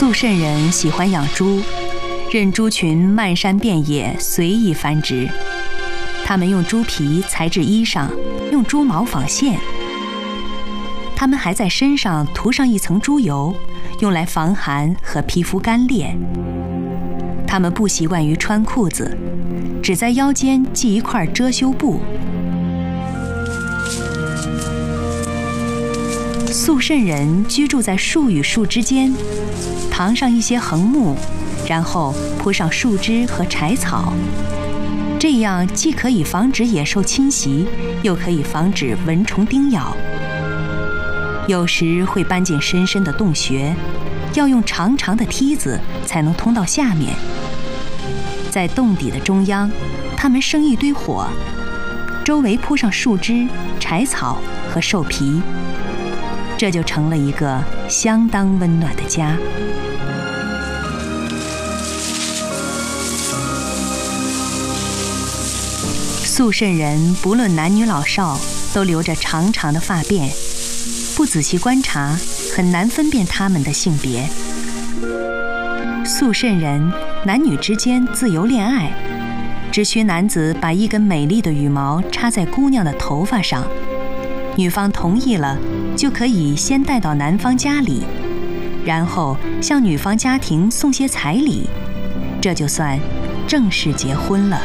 肃慎人喜欢养猪，任猪群漫山遍野，随意繁殖。他们用猪皮裁制衣裳，用猪毛纺线。他们还在身上涂上一层猪油，用来防寒和皮肤干裂。他们不习惯于穿裤子，只在腰间系一块遮羞布。肃慎人居住在树与树之间，旁上一些横木，然后铺上树枝和柴草，这样既可以防止野兽侵袭，又可以防止蚊虫叮咬。有时会搬进深深的洞穴，要用长长的梯子才能通到下面。在洞底的中央，他们生一堆火，周围铺上树枝、柴草和兽皮，这就成了一个相当温暖的家。肃慎人不论男女老少，都留着长长的发辫，不仔细观察，很难分辨他们的性别。肃慎人男女之间自由恋爱，只需男子把一根美丽的羽毛插在姑娘的头发上，女方同意了，就可以先带到男方家里，然后向女方家庭送些彩礼，这就算正式结婚了。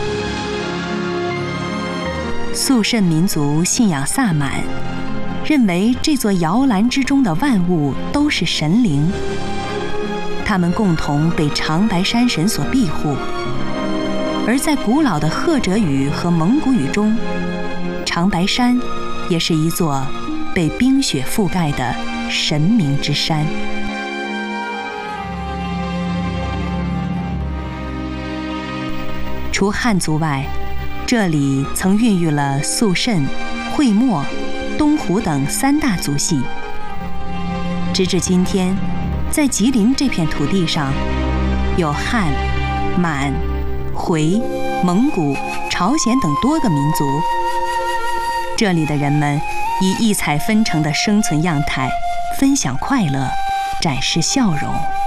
肃慎民族信仰萨满，认为这座摇篮之中的万物都是神灵，他们共同被长白山神所庇护。而在古老的赫哲语和蒙古语中，长白山也是一座被冰雪覆盖的神明之山。除汉族外，这里曾孕育了肃慎、会墨、东胡等3大族系。直至今天，在吉林这片土地上，有汉、满、回、蒙古、朝鲜等多个民族。这里的人们以异彩纷呈的生存样态，分享快乐，展示笑容。